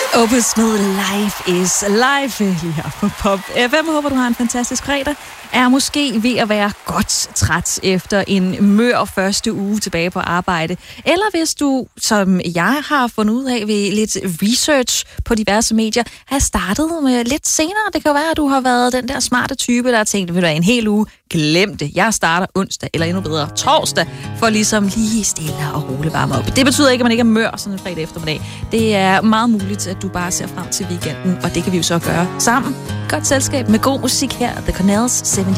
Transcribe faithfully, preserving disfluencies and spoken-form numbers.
Opus med Life is Life lige her på Pop F M. Håber, du har en fantastisk fredag. Er måske ved at være godt træt efter en mør første uge tilbage på arbejde. Eller hvis du, som jeg har fundet ud af ved lidt research på diverse medier, har startet med lidt senere. Det kan være, at du har været den der smarte type, der har tænkt, vil du en hel uge? Glem det. Jeg starter onsdag, eller endnu bedre torsdag, for ligesom lige stille og roligt varme op. Det betyder ikke, at man ikke er mør sådan en fredag eftermiddag. Det er meget muligt, at du bare ser frem til weekenden, og det kan vi jo så gøre sammen. Godt selskab med god musik her. The Cornells, syvoghalvtreds